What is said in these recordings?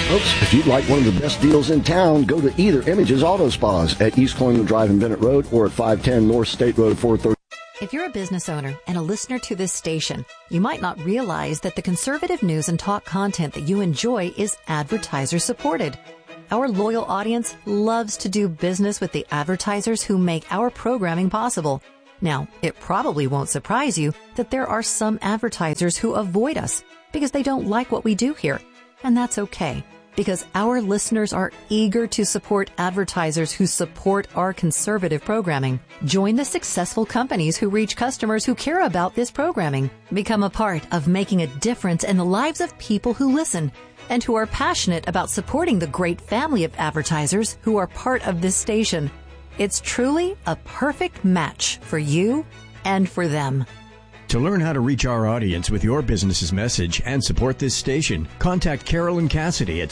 Folks, if you'd like one of the best deals in town, go to either Images Auto Spas at East Colonial Drive and Bennett Road or at 510 North State Road 430. If you're a business owner and a listener to this station, you might not realize that the conservative news and talk content that you enjoy is advertiser supported. Our loyal audience loves to do business with the advertisers who make our programming possible. Now, it probably won't surprise you that there are some advertisers who avoid us because they don't like what we do here. And that's okay, because our listeners are eager to support advertisers who support our conservative programming. Join the successful companies who reach customers who care about this programming. Become a part of making a difference in the lives of people who listen and who are passionate about supporting the great family of advertisers who are part of this station. It's truly a perfect match for you and for them. To learn how to reach our audience with your business's message and support this station, contact Carolyn Cassidy at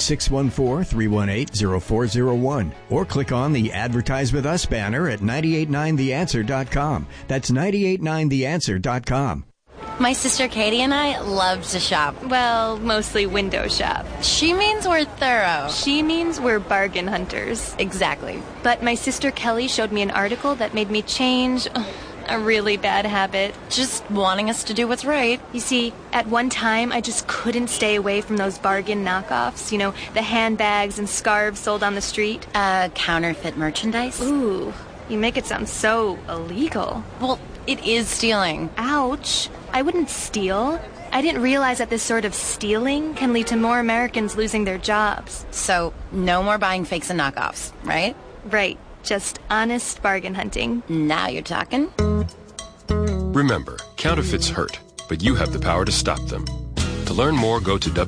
614-318-0401 or click on the Advertise With Us banner at 989theanswer.com. That's 989theanswer.com. My sister Katie and I love to shop. Well, mostly window shop. She means we're thorough. She means we're bargain hunters. Exactly. But my sister Kelly showed me an article that made me change a really bad habit. Just wanting us to do what's right. You see, at one time, I just couldn't stay away from those bargain knockoffs. You know, the handbags and scarves sold on the street. Counterfeit merchandise? Ooh, you make it sound so illegal. Well, it is stealing. Ouch. I wouldn't steal. I didn't realize that this sort of stealing can lead to more Americans losing their jobs. So, no more buying fakes and knockoffs, right? Right. Just honest bargain hunting. Now you're talking. Remember, counterfeits hurt, but you have the power to stop them. To learn more, go to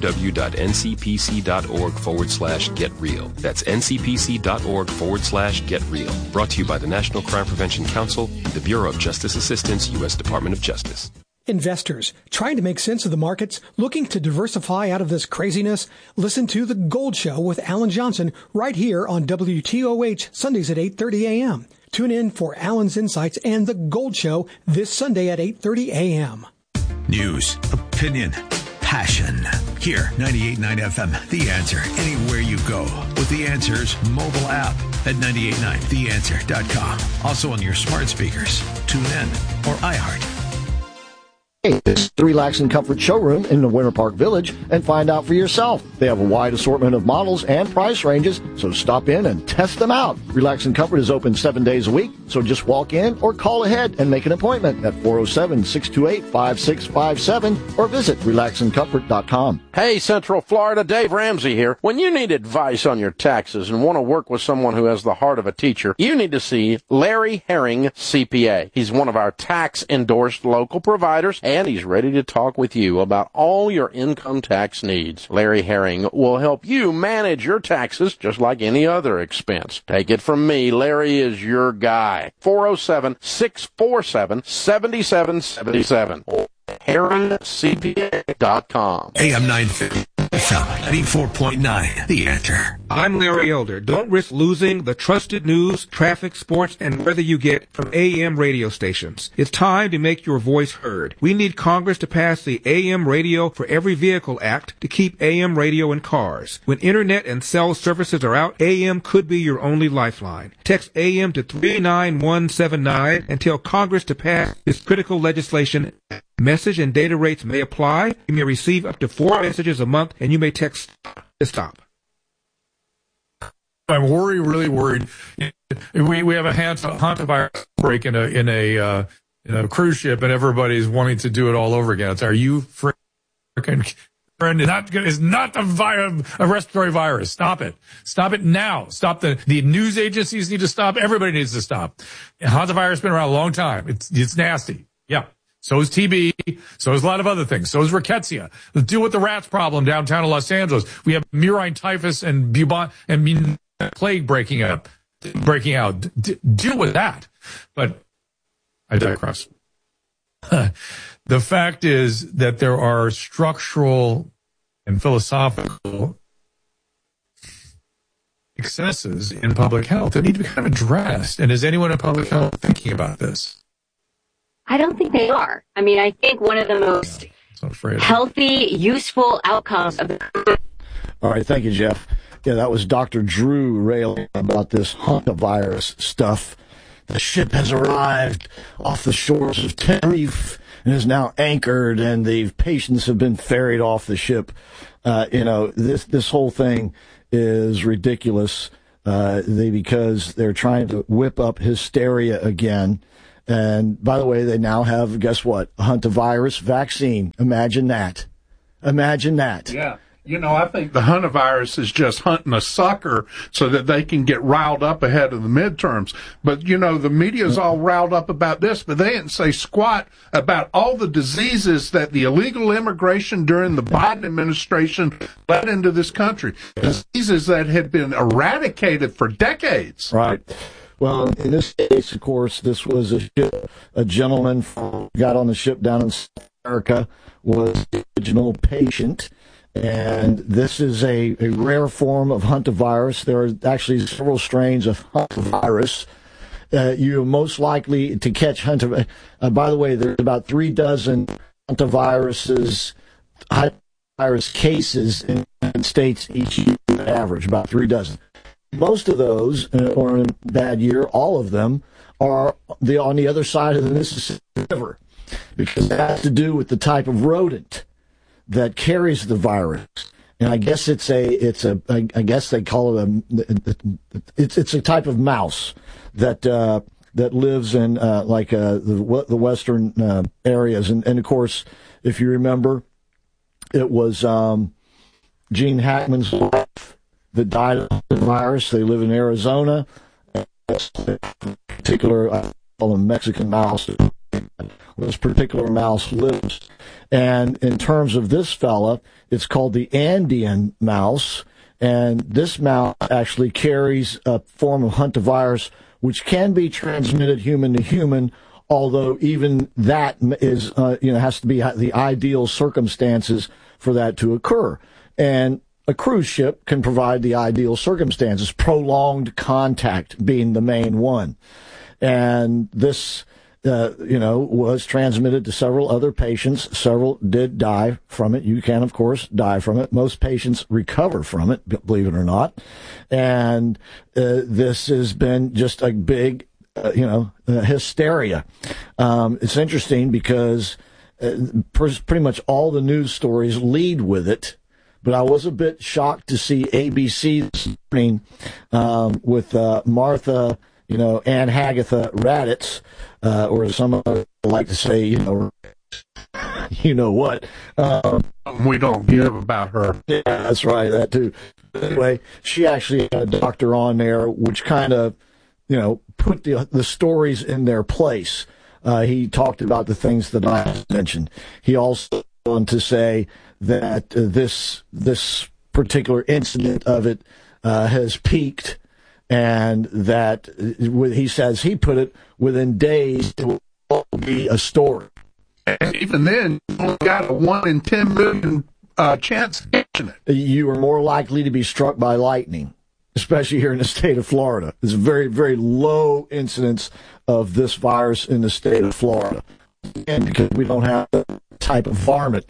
www.ncpc.org/getreal. That's ncpc.org/getreal. Brought to you by the National Crime Prevention Council and the Bureau of Justice Assistance, U.S. Department of Justice. Investors trying to make sense of the markets, looking to diversify out of this craziness? Listen to The Gold Show with Alan Johnson right here on WTOH Sundays at 8:30 a.m. Tune in for Alan's Insights and The Gold Show this Sunday at 8:30 a.m. News, opinion, passion. Here, 98.9 FM, The Answer, anywhere you go. With The Answer's mobile app at 989theanswer.com. Also on your smart speakers, TuneIn, or iHeart. Hey, it's the Relax and Comfort showroom in the Winter Park Village and find out for yourself. They have a wide assortment of models and price ranges, so stop in and test them out. Relax and Comfort is open 7 days a week, so just walk in or call ahead and make an appointment at 407-628-5657 or visit relaxandcomfort.com. Hey, Central Florida, Dave Ramsey here. When you need advice on your taxes and want to work with someone who has the heart of a teacher, you need to see Larry Herring, CPA. He's one of our tax-endorsed local providers, and he's ready to talk with you about all your income tax needs. Larry Herring will help you manage your taxes just like any other expense. Take it from me, Larry is your guy. 407-647-7777 or HerringCPA.com. AM 950. FM 94.9, The Answer. I'm Larry Elder. Don't risk losing the trusted news, traffic, sports, and weather you get from AM radio stations. It's time to make your voice heard. We need Congress to pass the AM Radio for Every Vehicle Act to keep AM radio in cars. When internet and cell services are out, AM could be your only lifeline. Text AM to 39179 and tell Congress to pass this critical legislation. Message and data rates may apply. You may receive up to 4 messages a month, and you may text to stop. I'm really worried. We have a hantavirus outbreak in a cruise ship, and everybody's wanting to do it all over again. Are you freaking? It's not a respiratory virus. Stop it. Stop it now. Stop the news agencies need to stop. Everybody needs to stop. Hantavirus has been around a long time. It's nasty. Yeah. So is TB. So is a lot of other things. So is rickettsia. Let's deal with the rats problem downtown in Los Angeles. We have murine typhus and bubonic and plague breaking out. Deal with that. But I digress. The fact is that there are structural and philosophical excesses in public health that need to be kind of addressed. And is anyone in public health thinking about this? I don't think they are. I mean, I think one of the most healthy, useful outcomes of the All right, thank you, Jeff. Yeah, that was Dr. Drew railing about this hantavirus stuff. The ship has arrived off the shores of Tenerife and is now anchored, and the patients have been ferried off the ship. This whole thing is ridiculous. Because they're trying to whip up hysteria again. And by the way, they now have, guess what? A hantavirus vaccine. Imagine that. Yeah. I think the hantavirus is just hunting a sucker so that they can get riled up ahead of the midterms. But, the media's all riled up about this, but they didn't say squat about all the diseases that the illegal immigration during the Biden administration led into this country. Diseases that had been eradicated for decades. Right. Well, in this case, of course, this was a gentleman got on the ship down in South America, was the original patient. And this is a rare form of hantavirus. There are actually several strains of hantavirus. You're most likely to catch hantavirus. By the way, there's about 36 hantavirus cases in the United States each year, on average, about 36. Most of those, or in a bad year, all of them, are on the other side of the Mississippi River, because it has to do with the type of rodent that carries the virus. And I guess I guess they call it it's a type of mouse that lives in the western areas. And of course, if you remember, it was Gene Hackman's wife that died of the virus. They live in Arizona. Particular, I call them Mexican mouse. This particular mouse lives. And in terms of this fella, it's called the Andean mouse. And this mouse actually carries a form of hantavirus which can be transmitted human to human, although even that is, has to be the ideal circumstances for that to occur. And a cruise ship can provide the ideal circumstances, prolonged contact being the main one. And this was transmitted to several other patients. Several did die from it. You can, of course, die from it. Most patients recover from it, believe it or not. And this has been just a big, hysteria. It's interesting because pretty much all the news stories lead with it. But I was a bit shocked to see ABC this morning with Martha, Ann Hagatha Raddatz, or some other like to say, what. We don't give about her. Yeah, that's right, that too. Anyway, she actually had a doctor on there, which kind of, put the stories in their place. He talked about the things that I mentioned. He also went on to say that this particular incident of it has peaked, and that he says he put it within days it will be a story. And even then, you only got a 1 in 10 million chance of catching it. You are more likely to be struck by lightning, especially here in the state of Florida. There's a very, very low incidence of this virus in the state of Florida, and because we don't have the type of varmint.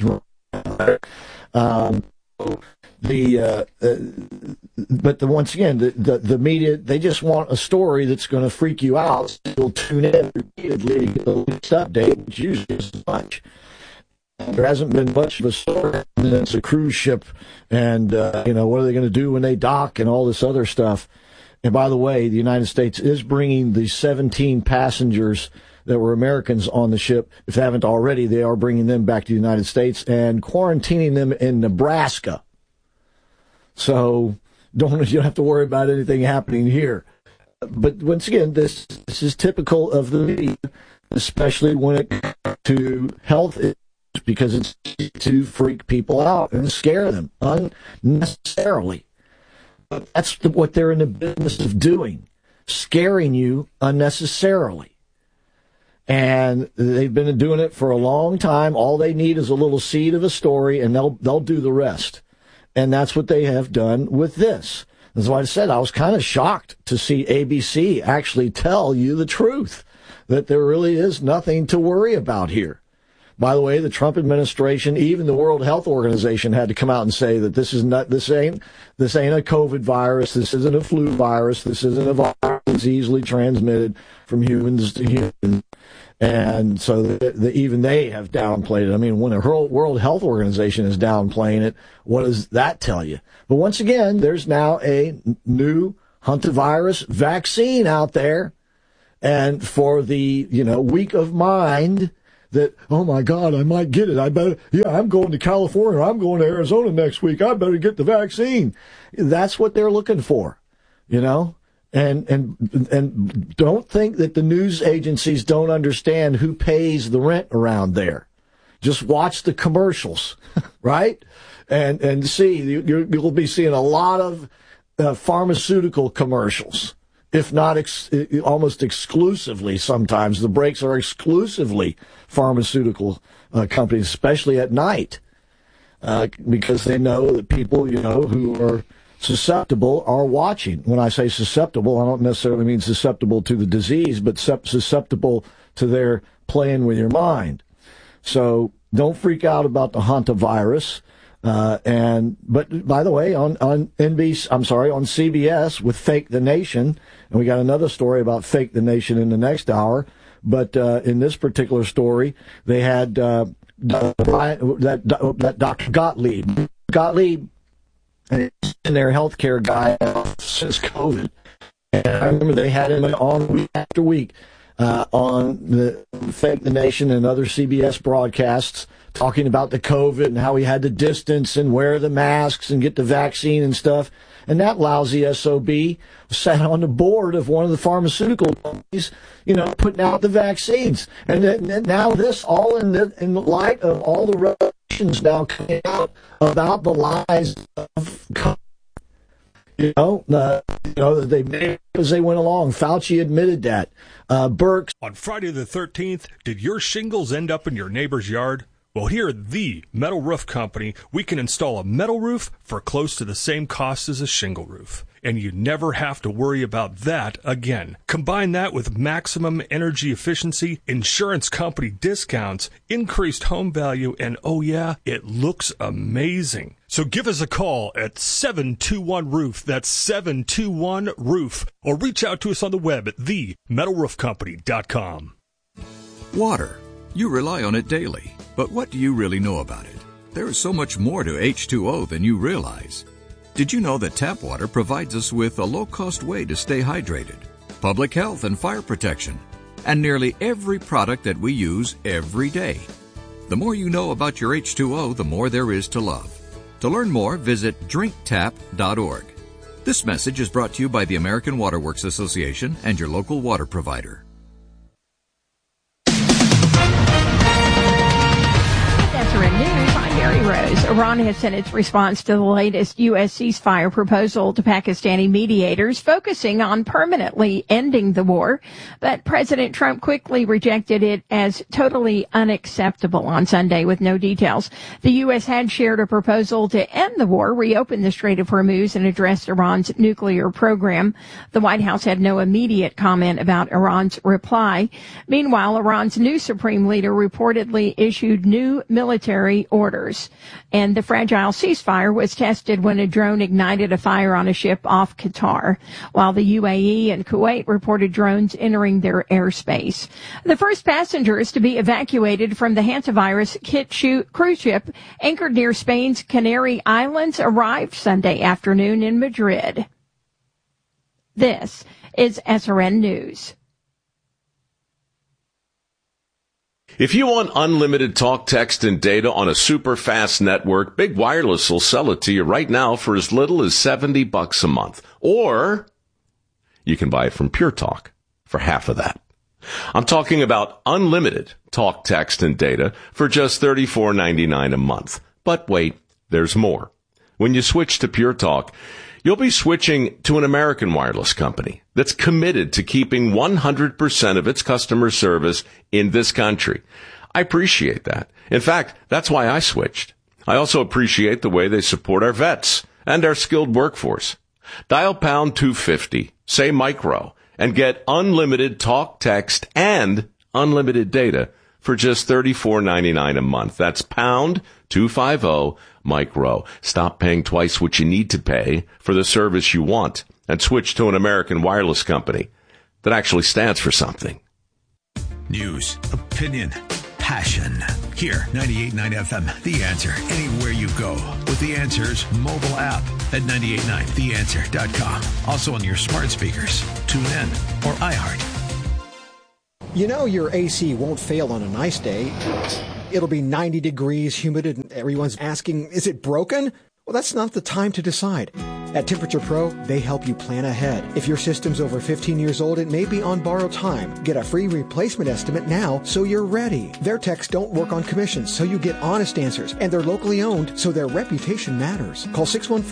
Once again, the media, they just want a story that's going to freak you out. So you'll tune in repeatedly to get the latest update, which usually isn't much. There hasn't been much of a story. It's a cruise ship, and what are they going to do when they dock and all this other stuff. And by the way, the United States is bringing the 17 passengers that were Americans on the ship. If they haven't already, they are bringing them back to the United States and quarantining them in Nebraska. So you don't have to worry about anything happening here. But once again, this is typical of the media, especially when it comes to health issues, because it's to freak people out and scare them unnecessarily. But that's what they're in the business of doing, scaring you unnecessarily. And they've been doing it for a long time. All they need is a little seed of a story, and they'll do the rest. And that's what they have done with this. That's why I said I was kind of shocked to see ABC actually tell you the truth, that there really is nothing to worry about here. By the way, the Trump administration, even the World Health Organization, had to come out and say that this ain't a COVID virus, this isn't a flu virus, this isn't a virus that's easily transmitted from humans to humans. And so even they have downplayed it. I mean, when a World Health Organization is downplaying it, what does that tell you? But once again, there's now a new hantavirus vaccine out there. And for the, weak of mind that, oh my God, I might get it. I'm going to California. I'm going to Arizona next week. I better get the vaccine. That's what they're looking for, And don't think that the news agencies don't understand who pays the rent around there. Just watch the commercials, right? And see, you'll be seeing a lot of pharmaceutical commercials, if not almost exclusively. Sometimes the breaks are exclusively pharmaceutical companies, especially at night, because they know that people, who are susceptible are watching. When I say susceptible, I don't necessarily mean susceptible to the disease, but susceptible to their playing with your mind. So don't freak out about the hantavirus. But by the way, on CBS with Fake the Nation, and we got another story about Fake the Nation in the next hour. But in this particular story, they had that Dr. Gottlieb. And their healthcare guy since COVID. And I remember they had him on week after week on the Fake the Nation and other CBS broadcasts talking about the COVID and how he had to distance and wear the masks and get the vaccine and stuff. And that lousy SOB sat on the board of one of the pharmaceutical companies, putting out the vaccines. And now this all in light of all the revelations now coming out about the lies of COVID. They made it as they went along. Fauci admitted that. Birx. On Friday the 13th, did your shingles end up in your neighbor's yard? Well, here at the Metal Roof Company, we can install a metal roof for close to the same cost as a shingle roof. And you never have to worry about that again. Combine that with maximum energy efficiency, insurance company discounts, increased home value, and oh yeah, it looks amazing. So give us a call at 721-ROOF. That's 721-ROOF. Or reach out to us on the web at themetalroofcompany.com. Water. You rely on it daily. But what do you really know about it? There is so much more to H2O than you realize. Did you know that tap water provides us with a low-cost way to stay hydrated, public health and fire protection, and nearly every product that we use every day? The more you know about your H2O, the more there is to love. To learn more, visit drinktap.org. This message is brought to you by the American Water Works Association and your local water provider. News, I'm Mary Rose. Iran has sent its response to the latest U.S. ceasefire proposal to Pakistani mediators, focusing on permanently ending the war. But President Trump quickly rejected it as totally unacceptable on Sunday with no details. The U.S. had shared a proposal to end the war, reopen the Strait of Hormuz, and address Iran's nuclear program. The White House had no immediate comment about Iran's reply. Meanwhile, Iran's new supreme leader reportedly issued new military orders, and the fragile ceasefire was tested when a drone ignited a fire on a ship off Qatar, while the UAE and Kuwait reported drones entering their airspace. The first passengers to be evacuated from the hantavirus cruise ship anchored near Spain's Canary Islands arrived Sunday afternoon in Madrid. This is SRN News. If you want unlimited talk, text, and data on a super fast network, Big Wireless will sell it to you right now for as little as $70 a month. Or you can buy it from Pure Talk for half of that. I'm talking about unlimited talk, text, and data for just $34.99 a month. But wait, there's more. When you switch to Pure Talk, you'll be switching to an American wireless company that's committed to keeping 100% of its customer service in this country. I appreciate that. In fact, that's why I switched. I also appreciate the way they support our vets and our skilled workforce. Dial pound 250, say micro, and get unlimited talk, text, and unlimited data for just $34.99 a month. That's pound 250 Mike Rowe. Stop paying twice what you need to pay for the service you want and switch to an American Wireless company that actually stands for something. News, opinion, passion. Here, 98.9 FM, The Answer. Anywhere you go with The Answer's mobile app at 989theanswer.com. Also on your smart speakers, tune in, or iHeart. You know your AC won't fail on a nice day. It'll be 90 degrees, humid, and everyone's asking, is it broken? Well, that's not the time to decide. At Temperature Pro, they help you plan ahead. If your system's over 15 years old, it may be on borrowed time. Get a free replacement estimate now so you're ready. Their techs don't work on commissions, so you get honest answers. And they're locally owned, so their reputation matters. Call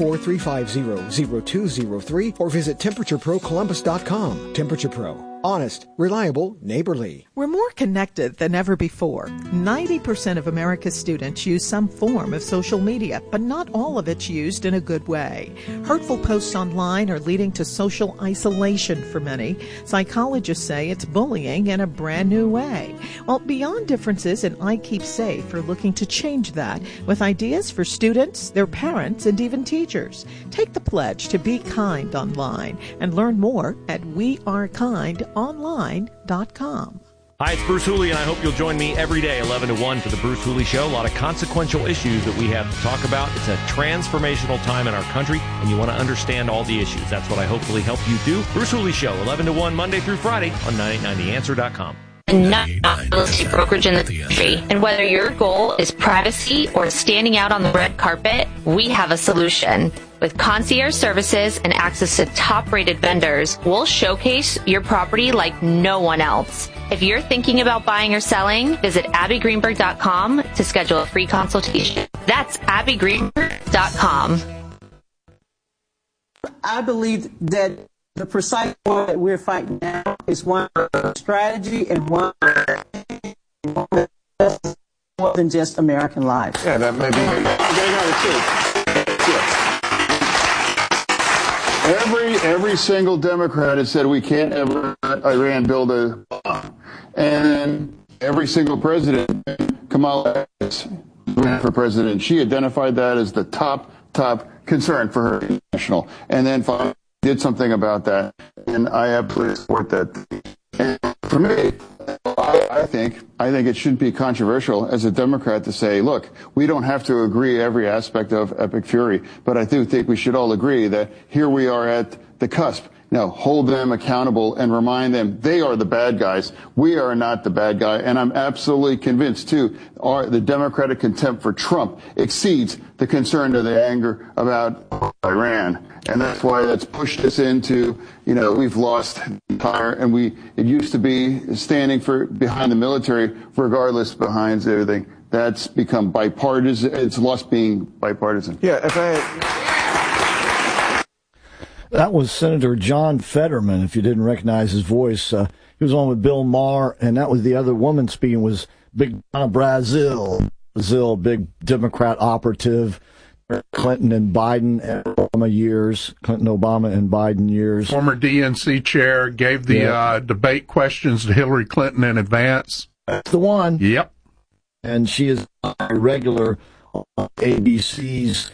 614-350-0203 or visit TemperatureProColumbus.com. Temperature Pro. Honest, reliable, neighborly. We're more connected than ever before. 90% of America's students use some form of social media, but not all of it's used in a good way. Hurtful posts online are leading to social isolation for many. Psychologists say it's bullying in a brand new way. Well, Beyond Differences and I Keep Safe are looking to change that with ideas for students, their parents, and even teachers. Take the pledge to be kind online and learn more at wearekind.online.com. Hi, it's Bruce Hooley, and I hope you'll join me every day, 11 to 1, for the Bruce Hooley Show. A lot of consequential issues that we have to talk about. It's a transformational time in our country, and you want to understand all the issues. That's what I hopefully help you do. Bruce Hooley Show, 11 to 1, Monday through Friday on 989theanswer.com. Not real estate brokerage in the country. And whether your goal is privacy or standing out on the red carpet, we have a solution. With concierge services and access to top-rated vendors, we'll showcase your property like no one else. If you're thinking about buying or selling, visit abbygreenberg.com to schedule a free consultation. That's abbygreenberg.com. I believe that the precise war that we're fighting now is one strategy and one more than just American lives. Yeah, that may be. Every single Democrat has said we can't ever let Iran build a bomb. And then every single president, Kamala Harris, ran for president, she identified that as the top concern for her national. And then finally did something about that. And I absolutely support that. And for me, I think it shouldn't be controversial as a Democrat to say, look, we don't have to agree every aspect of Epic Fury, but I do think we should all agree that here we are at the cusp. Now, hold them accountable and remind them they are the bad guys. We are not the bad guy. And I'm absolutely convinced, too, the Democratic contempt for Trump exceeds the concern or the anger about Iran. And that's why that's pushed us into, we've lost entire, and it used to be standing behind the military, regardless behind everything. That's become bipartisan. It's lost being bipartisan. Yeah, that was Senator John Fetterman, if you didn't recognize his voice. He was on with Bill Maher, and that was the other woman speaking was Big Brazil, big Democrat operative, Clinton and Biden and Obama years, Former DNC chair, gave the debate questions to Hillary Clinton in advance. That's the one. Yep. And she is a regular on ABC's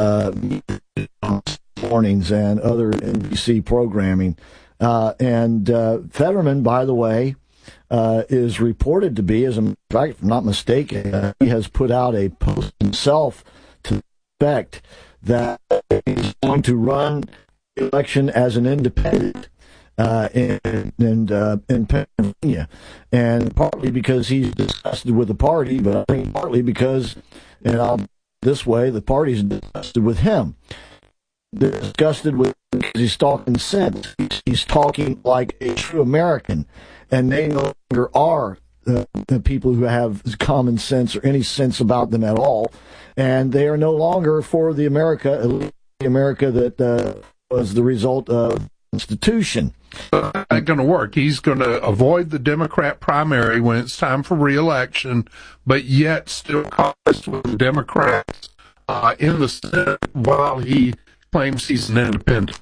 mornings and other NBC programming. And Fetterman, by the way, is reported to be, as a matter of fact, if I'm not mistaken, he has put out a post himself to the effect that he's going to run the election as an independent in Pennsylvania. And partly because he's disgusted with the party, but I think partly because, this way, the party's disgusted with him. They're disgusted with him because he's talking sense. He's talking like a true American, and they no longer are the people who have common sense or any sense about them at all, and they are no longer for the America that was the result of the Constitution. That's not going to work. He's going to avoid the Democrat primary when it's time for re-election, but yet still caucus with the Democrats in the Senate while he claims he's an independent.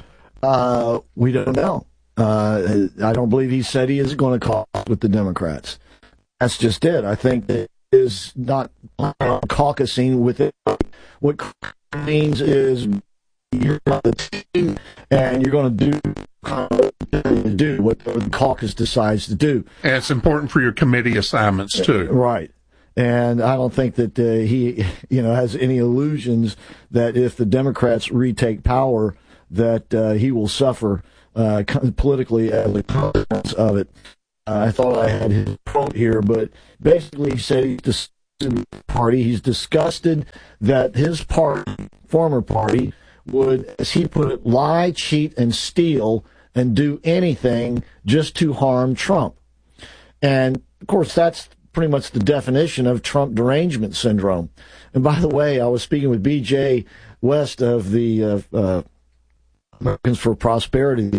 We don't know. I don't believe he said he is going to caucus with the Democrats. That's just it. I think that is not caucusing with it. What means is you're on the team and you're going to do what the caucus decides to do. And it's important for your committee assignments, too. Right. And I don't think that he, has any illusions that if the Democrats retake power, that he will suffer politically as a consequence of it. I thought I had his quote here, but basically he said he's disgusted that his party, former party, would, as he put it, lie, cheat, and steal and do anything just to harm Trump. And, of course, that's pretty much the definition of Trump derangement syndrome. And, by the way, I was speaking with B.J. West of the Americans for Prosperity,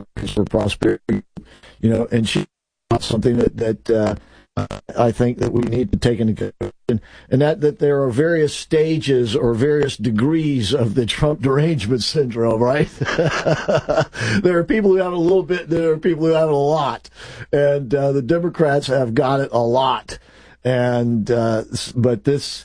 and she something that I think that we need to take into consideration, and that there are various stages or various degrees of the Trump derangement syndrome, right? There are people who have it a little bit, there are people who have it a lot, and the Democrats have got it a lot. And but as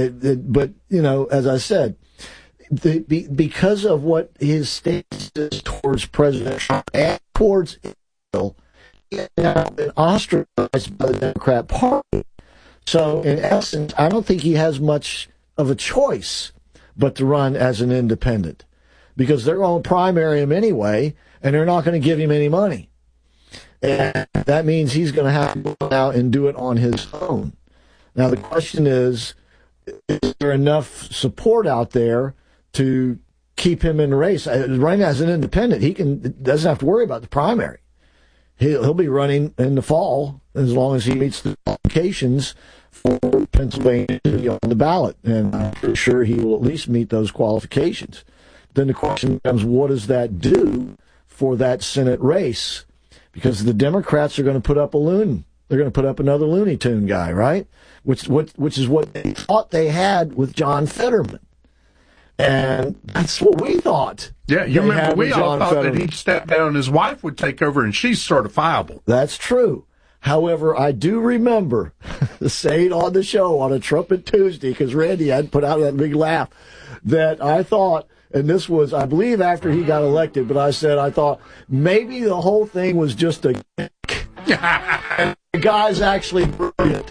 I said, because of what his stance is towards President Trump and towards Israel, he has now been ostracized by the Democrat Party. So, in essence, I don't think he has much of a choice but to run as an independent, because they're going to primary him anyway, and they're not going to give him any money. And that means he's going to have to go out and do it on his own. Now, the question is there enough support out there to keep him in the race? Running as an independent, he doesn't have to worry about the primary. He'll be running in the fall as long as he meets the qualifications for Pennsylvania to be on the ballot. And I'm pretty sure he will at least meet those qualifications. Then the question becomes, what does that do for that Senate race? Because the Democrats are going to put up a loon. They're going to put up another Looney Tune guy, right? Which is what they thought they had with John Fetterman. And that's what we thought. Yeah, you remember we all thought that he'd step down and his wife would take over and she's certifiable. That's true. However, I do remember saying on the show on a Trumpet Tuesday, because Randy had put out that big laugh, that I thought, and this was, I believe, after he got elected, but I thought maybe the whole thing was just a and the guy's actually brilliant.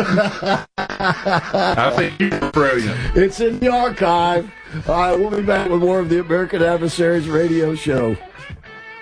I think he's brilliant. It's in the archive. All right, we'll be back with more of the American Adversaries radio show.